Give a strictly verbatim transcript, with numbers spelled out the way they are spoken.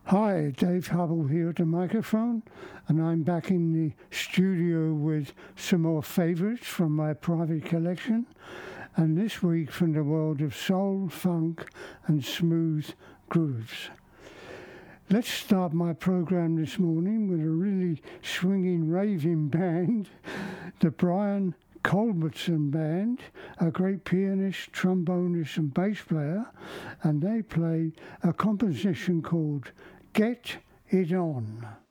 Hi, Dave Hubble here at the microphone, and I'm back in the studio with some more favourites from my private collection, and this week from the world of soul, funk and smooth grooves. Let's start my program this morning with a really swinging, raving band, the Brian Culbertson Band, a great pianist, trombonist and bass player, and they play a composition called Get It On.